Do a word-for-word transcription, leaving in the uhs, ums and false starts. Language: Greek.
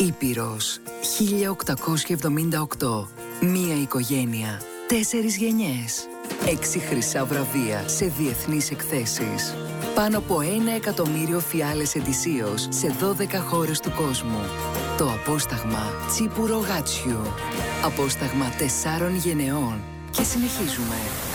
Ήπειρος χίλια οκτακόσια εβδομήντα οκτώ. Μία οικογένεια. Τέσσερις γενιές. Έξι χρυσά βραβεία σε διεθνείς εκθέσεις. Πάνω από ένα εκατομμύριο φιάλες ετησίως σε δώδεκα χώρες του κόσμου. Το απόσταγμα Τσίπουρο Γάτσιου. Απόσταγμα τεσσάρων γενεών. Και συνεχίζουμε.